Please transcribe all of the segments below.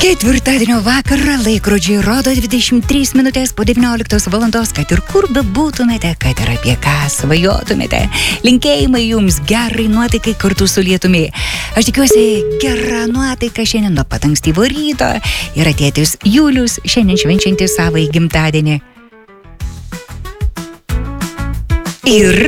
Ketvirtadienio vakarą laikrodžiai rodo 23 minutės po 19 valandos, kad ir kur bebūtumėte, kad ir apie ką svajotumėte. Linkėjimai jums gerai nuotaikai kartu su lietumi. Aš tikiuosi gerą nuotaiką šiandien nuo pat ankstyvo ryto. Yra tėtis Julius, šiandien švenčiantis savąjį gimtadienį. Ir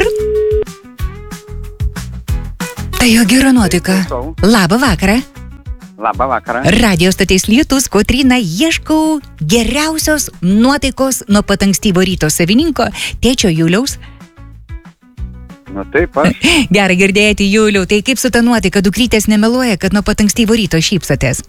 tai jo gera nuotaika. Labą vakarą. Labą vakarą. Radio stotis Lietus, Kotryna, ieškau geriausios nuotaikos nuo pat ankstyvo ryto savininko, tėčio Juliaus. Nu taip, aš. Gerai girdėti, Juliau, tai kaip su ta nuotaika, dukrytės nemeluoja, kad nuo pat ankstyvo ryto šypsotės?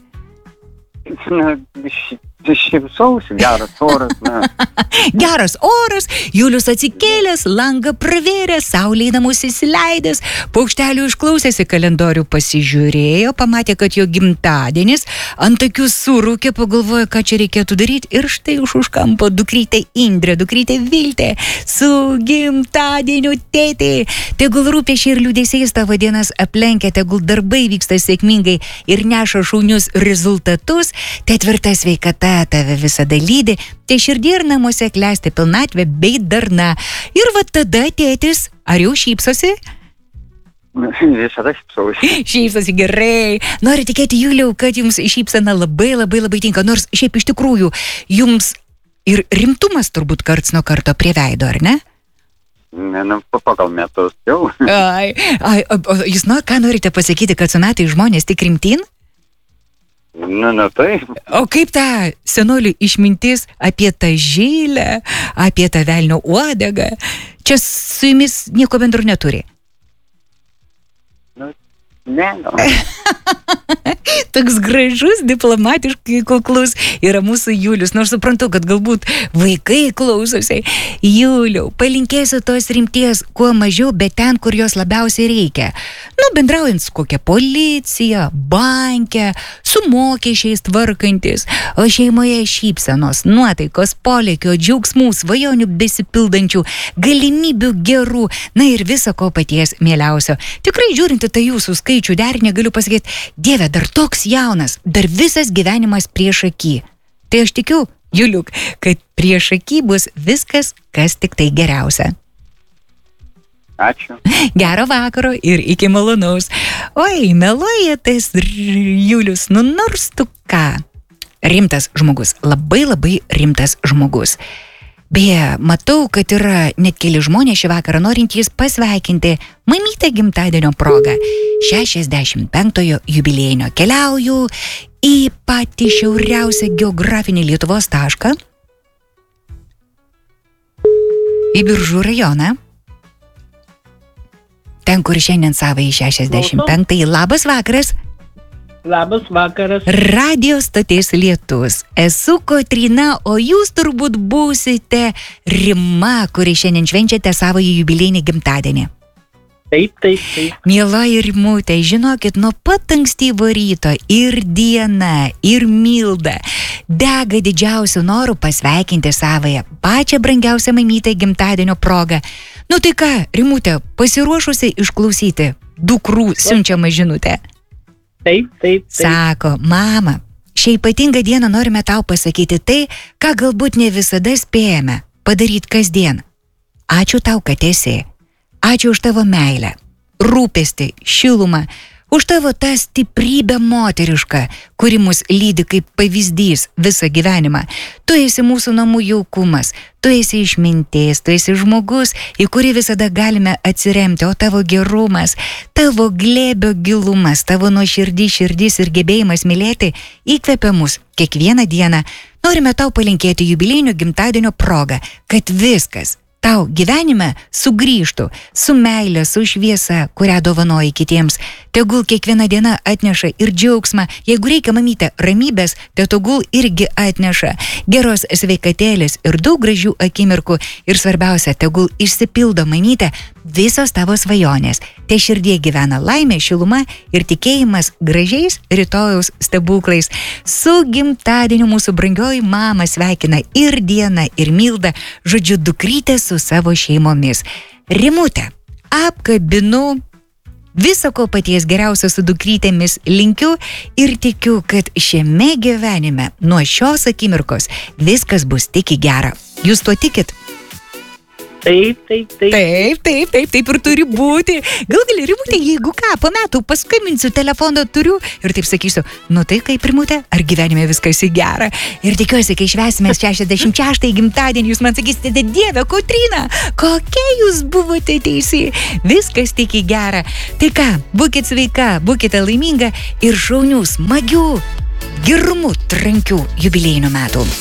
Šypsausi, geras oras. Geras oras, Julius atsikėlęs, langą pravėrė, saulė į namus įsileidęs, paukštelių išklausėsi, kalendorių pasižiūrėjo, pamatė, kad jo gimtadienis, ant akių surūkė, pagalvojo, ką čia reikėtų daryti ir štai už kampo dukrytė Indrė, dukrytė Viltė, su gimtadieniu tėtė. Tegul rūpesčiai ir liūdesiais tavo dienas aplenkia, tegul darbai vyksta sėkmingai ir neša šaunius rezultatus, tai tvirta sveikata tave visada lydi, tai širdį ir namuose klesti pilnatvė bei darna. Ir va tada tėtis, ar jau šypsosi? Visada šypsausi. Šypsosi gerai. Noriu tikėti, Juliau, kad jums šypsena labai tinka, nors šiaip iš tikrųjų jums ir rimtumas turbūt karts nuo karto prie veido, ar ne? Ne, pagal metus jau. O jūs ką norite pasakyti, kad su metais žmonės tik rimtin? Nu, taip. O kaip ta senolių išmintis apie tą žylę, apie tą velnio uodegą? Čia su jumis nieko bendro neturi? Ne. Toks gražus, diplomatiškai kuklus yra mūsų Julius, nors suprantu, kad galbūt vaikai klausosi. Juliau, palinkėsiu tos rimties kuo mažiau, bet ten, kur jos labiausiai reikia. Bendraujant su kokia policija, banke, su mokesčiais tvarkantis, o šeimoje šypsenos, nuotaikos, polėkio, džiaugsmų, svajonių besipildančių, galimybių gerų, na ir viso ko paties mieliausio. Tikrai žiūrinti tą jūsų skaičių derinį, galiu pasakyti, Dieve, dar toks jaunas, dar visas gyvenimas prieš akį. Tai aš tikiu, Juliuk, kad prieš akį bus viskas, kas tik tai geriausia. Ačiū. Gero vakaro ir iki malonaus. Oi, meluoja tas Julius, nors tu ką. Rimtas žmogus, labai rimtas žmogus. Beje, matau, kad yra net keli žmonės šį vakarą norintys pasveikinti mamytę gimtadienio progą. 65-ojo jubiliejinio keliauju į patį šiauriausią geografinį Lietuvos tašką, į Biržų rajoną. Ten, kur šiandien savai 65-ąjį. Labas vakaras. Labas vakaras. Radio stotis Lietus. Esu Kotryna, o jūs turbūt būsite Rima, kuri šiandien švenčiate savąjį jubiliejinį gimtadienį. Taip. Mieloji Rimutė, žinokit, nuo pat ankstyvo ryto ir diena, ir Milda dega didžiausių norų pasveikinti savąją pačią brangiausią mamytę gimtadienio progą. Nu tai ką, Rimutė, pasiruošusi išklausyti dukrų siunčiamą žinutę? Taip. Sako, mama, šią ypatingą dieną norime tau pasakyti tai, ką galbūt ne visada spėjame padaryti kasdien. Ačiū tau, kad esi. Ačiū už tavo meilę, rūpestį, šilumą, už tavo tą stiprybę moterišką, kuri mus lydi kaip pavyzdys visą gyvenimą. Tu esi mūsų namų jaukumas, tu esi išmintis, tu esi žmogus, į kurį visada galime atsiremti, o tavo gerumas, tavo glėbio gilumas, tavo širdis ir gebėjimas mylėti įkvepia mus kiekvieną dieną. Norime tau palinkėti jubiliejinio gimtadienio progą, kad viskas tau gyvenime sugrįžtų su meile, su šviesa, kurią dovanoji kitiems. Tegul kiekviena diena atneša ir džiaugsmą, jeigu reikia mamytę ramybės, tai tegul irgi atneša geros sveikatėlės ir daug gražių akimirkų ir svarbiausia, tegul išsipildo mamytę visos tavo svajonės. Te širdie gyvena laimė, šiluma ir tikėjimas gražiais rytojaus stebuklais. Su gimtadieniu mūsų brangioji mama sveikina ir Diena, ir Milda, žodžiu, dukrytė su savo šeimomis. Rimutė, apkabinu Viso ko paties geriausio su dukrytėmis linkiu ir tikiu, kad šiame gyvenime nuo šios akimirkos viskas bus tik į gerą. Jūs tuo tikit? Taip. Taip ir turi būti. Gal gali, Rimutė, jeigu ką, po metų paskambinsiu, telefoną turiu ir taip sakysiu, nu tai kaip, Rimutė, ar gyvenime viskas į gerą? Ir tikiuosi, kai švęsime 66 gimtadienį, jūs man sakysite, Dieve, Kotryna, kokia jūs buvote teisi, viskas tik į gerą. Tai ką, būkit sveika, būkite laiminga ir šaunių, smagių, gerumu trankių jubiliejinių metų.